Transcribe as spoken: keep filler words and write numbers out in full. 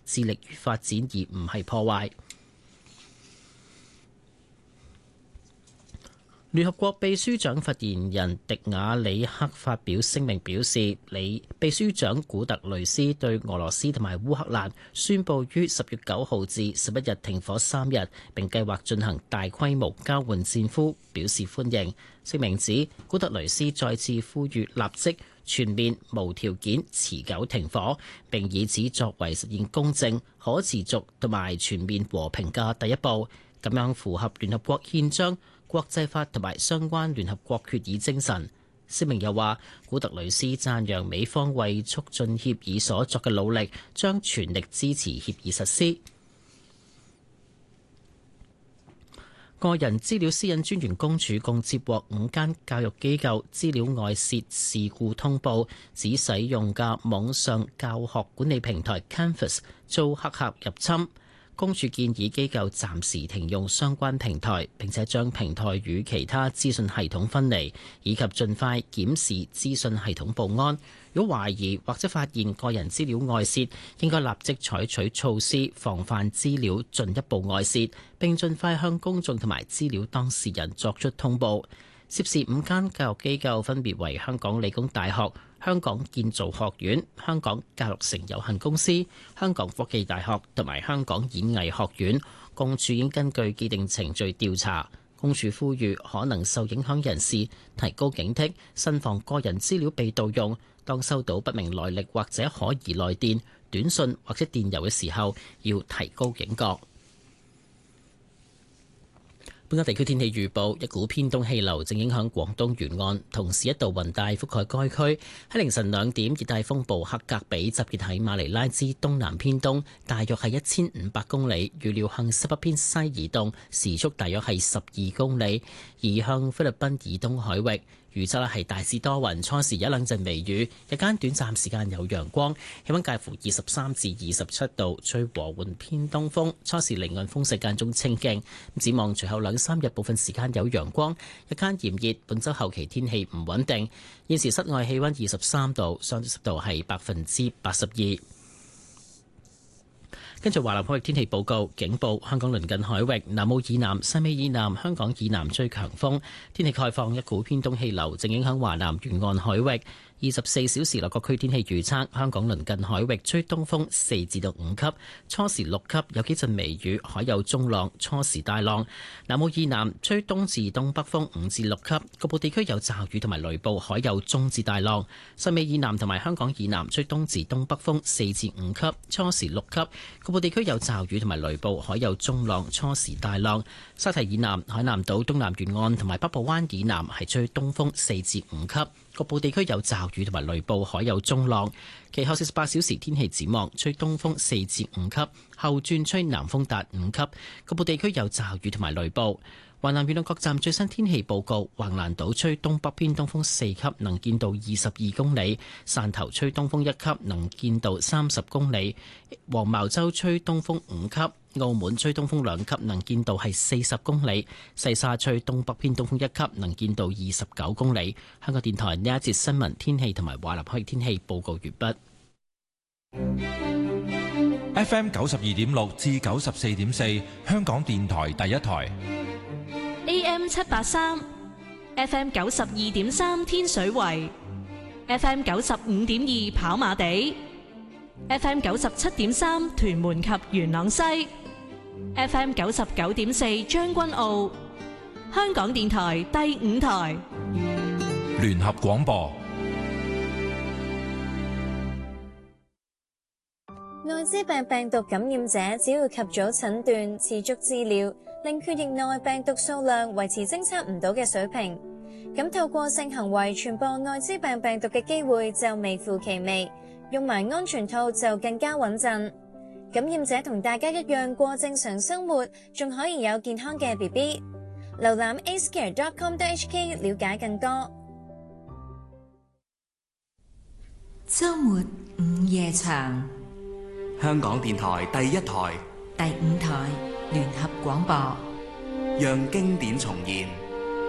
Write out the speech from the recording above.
致力於發展而唔係破壞。聯合國秘書長發言人迪亞里克發表聲明表示，理秘書長古特雷斯對俄羅斯同埋烏克蘭宣布於十月九號至十一日停火三日，並計劃進行大規模交換戰俘，表示歡迎。聲明指，古特雷斯再次呼籲立即全面無條件持久停火，並以此作為實現公正、可持續同埋全面和平嘅第一步，咁樣符合聯合國憲章、國際法同埋相關聯合國決議精神。聲明又話，古特雷斯讚揚美方為促進協議所作嘅努力，將全力支持協議實施。個人資料私隱專員公署共接獲五間教育機構資料外泄事故通報，指使用嘅網上教學管理平台 Canvas 遭黑客入侵。公署建議機構暫時停用相關平台，並且將平台與其他資訊系統分離，以及盡快檢視資訊系統報安。如果懷疑或者發現個人資料外泄，應該立即採取措施防範資料進一步外泄，並盡快向公眾同埋資料當事人作出通報。涉事五間教育機構分別為香港理工大學、香港建造學院、香港教育城有限公司、香港科技大學同埋香港演藝學院。公署已經根據既定程序調查。公署呼籲可能受影響人士提高警惕，慎防個人資料被盜用。當收到不明來歷或者可疑來電、短信或者電郵嘅時候，要提高警覺。本港地區天氣預報，一股偏東氣流正影響廣東沿岸，同時一道雲帶覆蓋該區。喺凌晨兩點，熱帶風暴克格比集結喺馬尼拉之東南偏東，大約係一千五百公里，預料向西北偏西移動，時速大約係十二公里，移向菲律賓以東海域。預測咧係大致多雲，初時有一兩陣微雨，日間短暫時間有陽光，氣溫介乎二十三至二十七度，吹和緩偏東風，初時離岸風勢間中清勁。展望隨後兩三日部分時間有陽光，日間炎熱，本週後期天氣唔穩定。現時室外氣溫二十三度，相對濕度係百分之八十二。跟住華南海域天氣報告，警報香港鄰近海域南澳以南、西尾以南、香港以南吹強風，天氣概況，一股偏東氣流正影響華南沿岸海域。二十四小時內各區天氣預測，香港鄰近海域吹東風四至到五級，初時六級，有幾陣微雨，海有中浪，初時大浪。南澳以南吹東至東北風五至六級，局部地區有驟雨同埋雷暴，海有中至大浪。西尾以南同埋香港以南吹東至東北風四至五級，初時六級，局部地區有驟雨同埋雷暴，海有中浪，初時大浪。沙堤以南、海南島東南沿岸同埋北部灣以南係吹東風四至五級。局部地區有驟雨同埋雷暴，海有中浪。其後四十八小時天氣展望，吹東風四至五級，後轉吹南風達五級。局部地區有驟雨同埋雷暴。華南沿岸各站最新天氣報告：橫瀾島吹東北偏東風四級，能見度二十二公里；汕頭吹東風一級，能見度三十公里；黃茅洲吹東風五級；澳門吹東風兩級，能見度係四十公里；西沙吹東北偏東風一級，能見度二十九公里。香港電台呢一節新聞天氣同埋華南海域天氣報告完畢。 F M 九十二點六至九十四點四，香港電台第一台。 A M 七八三 ，F M 九十二點三天水圍 ，F M 九十五點二跑馬地 ，F M 九十七點三屯門及元朗西 ，F M 九十九點四將軍澳。香港電台第五台聯合廣播。 艾滋病病毒感染者只要及早診斷、持續治療，令血液內病毒數量維持偵測唔到嘅水平，咁透過性行為傳播艾滋病病毒嘅機會就微乎其微，用埋安全套就更加穩陣。感染者同大家一樣過正常生活，仲可以有健康嘅 B B。瀏覽 a c e c a r e dot com dot h k 了解更多。 週末午夜場， 香港電台第一台、 第五台聯合廣播， 讓經典重現。